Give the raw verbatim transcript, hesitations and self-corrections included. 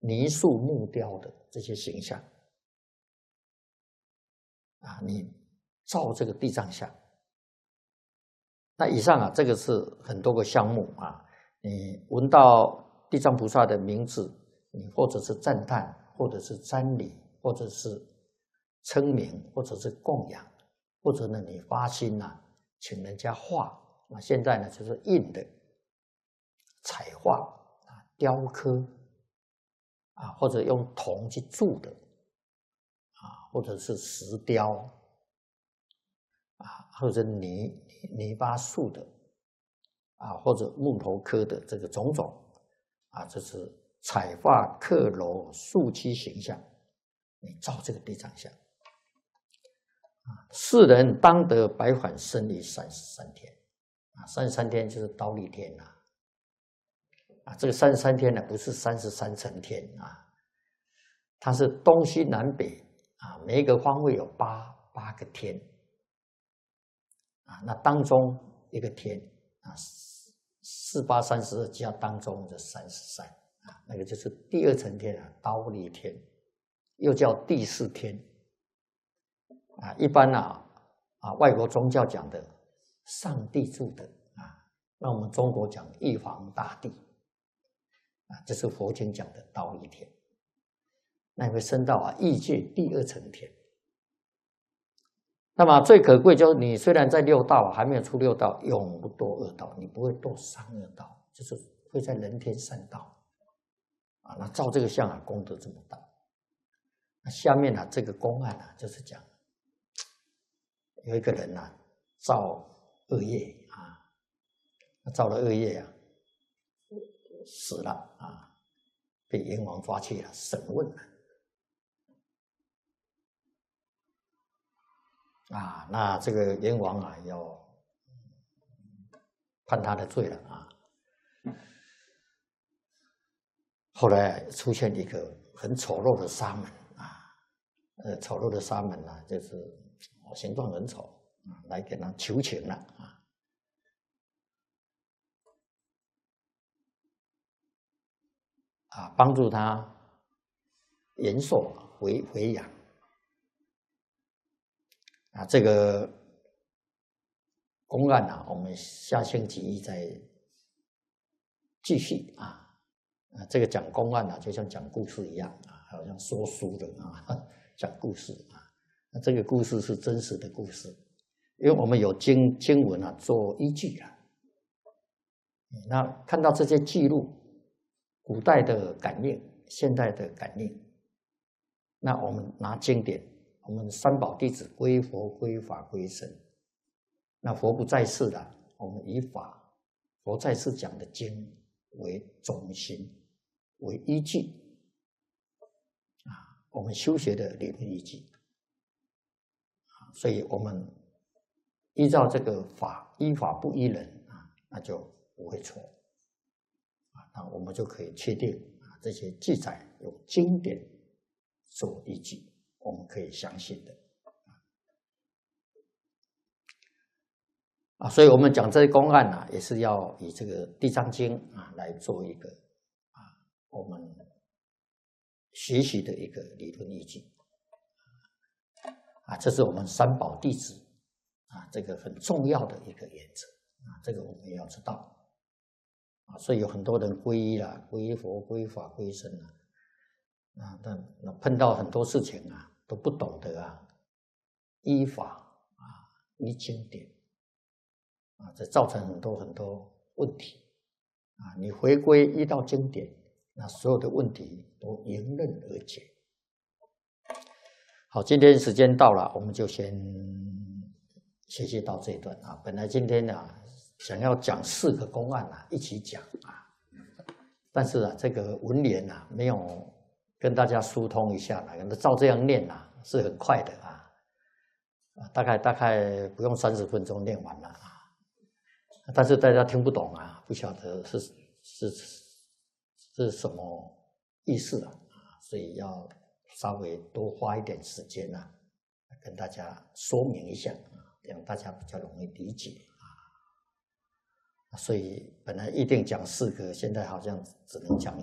泥塑木雕的这些形象啊，你造这个地藏像。那以上啊，这个是很多个项目啊，你闻到地藏菩萨的名字，你或者是赞叹，或者是瞻礼，或者是称名，或者是供养，或者呢你发心啊，请人家画。那现在呢就是印的、彩画啊、雕刻啊，或者用铜去铸的啊，或者是石雕啊，或者泥泥巴塑的啊，或者木头刻的这个种种啊，这是彩画刻鞆塑漆形象，你造这个地藏像啊，世人当得百返生于三十三天啊，三十三天就是忉利天呐啊，这个三十三天呢不是三十三层天啊，它是东西南北啊，每一个方位有八八个天啊，那当中一个天啊，四八三十二加当中的三十三啊，那个就是第二层天啊，忉利天，又叫第四天啊。一般啊啊，外国宗教讲的上帝住的啊，那我们中国讲玉皇大帝啊，这是佛经讲的忉利天。那会升到啊异界第二层天。那么最可贵就是你虽然在六道还没有出六道，永不堕恶道，你不会堕三恶道，就是会在人天善道啊。那照这个相啊，功德这么大。那下面啊这个公案啊，就是讲有一个人啊造恶业啊，造了恶业啊，死了啊，被阎王抓去了审问了。啊，那这个阎王啊，要判他的罪了啊。后来出现一个很丑陋的沙门啊，呃，丑陋的沙门啊，就是形状很丑啊，来给他求情了啊。啊，帮助他延寿回回阳。啊，这个公案啊，我们下星期再继续啊。啊，这个讲公案啊，就像讲故事一样啊，好像说书的啊，讲故事啊。那这个故事是真实的故事，因为我们有经经文啊做依据啊。那看到这些记录，古代的感应，现代的感应，那我们拿经典。我们三宝弟子归佛、归法、归僧。那佛不在世了，我们以法佛在世讲的经为中心、为依据啊，我们修学的理论依据啊，所以我们依照这个法，依法不依人啊，那就不会错啊，那我们就可以确定啊，这些记载有经典做依据。我们可以相信的啊，所以我们讲这些公案呢、啊，也是要以这个《地藏经》啊来做一个啊我们学习的一个理论依据啊，这是我们三宝弟子啊这个很重要的一个原则啊，这个我们也要知道啊，所以有很多人皈依啦，皈依佛、皈依法、皈依僧啊，啊，那那碰到很多事情啊。都不懂得啊，依法啊，依经典啊，这造成很多很多问题啊。你回归依到经典，那所有的问题都迎刃而解。好，今天时间到了，我们就先学习到这一段啊。本来今天啊想要讲四个公案啊一起讲啊，但是啊这个文联啊没有。跟大家疏通一下啦，那照这样念啊，是很快的啊，大概大概不用三十分钟念完了啊。但是大家听不懂啊，不晓得是是是什么意思啊，所以要稍微多花一点时间啊，跟大家说明一下啊，让大家比较容易理解啊。所以本来预定讲四个，现在好像只能讲一个。